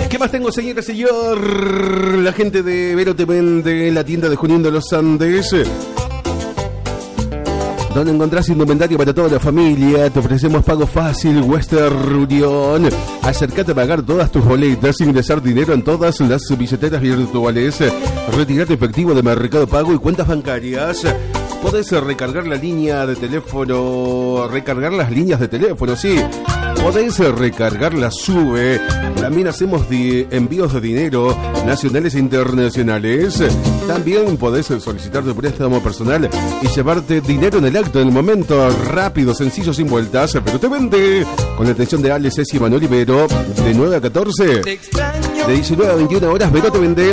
¿Qué más tengo, señora, señor? La gente de Vero te vende, la tienda de Junín de los Andes, donde encontrás indumentario para toda la familia. Te ofrecemos pago fácil, Western Union. Acércate a pagar todas tus boletas, ingresar dinero en todas las billeteras virtuales, retirar efectivo de Mercado Pago y cuentas bancarias. Podés recargar la línea de teléfono, recargar las líneas de teléfono, sí. Podés recargar la SUBE. También hacemos envíos de dinero nacionales e internacionales. También podés solicitar tu préstamo personal y llevarte dinero en el acto, en el momento. Rápido, sencillo, sin vueltas. Pero te vende con la atención de Ale, Ceci y Manuel Ibero, de 9 a 14. De 19 a 21 horas, Vero te vende.